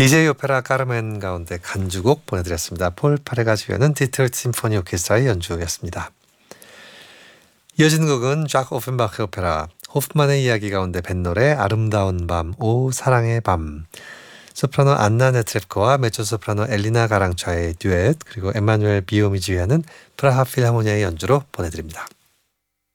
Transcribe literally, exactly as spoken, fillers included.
비제이 오페라 까르멘 가운데 간주곡 보내드렸습니다. 폴 파레가 지휘하는 디트로이트 심포니 오케스트라의 연주였습니다. 이어지는 곡은 ዣ크 오펜바흐 오페라 호프만의 이야기 가운데 밴 노래 아름다운 밤, 오 사랑의 밤. 소프라노 안나 네트랩코와 메초소프라노 엘리나 가랑차의 듀엣, 그리고 에마누엘 비오미 지휘하는 프라하 필하모니아의 연주로 보내드립니다.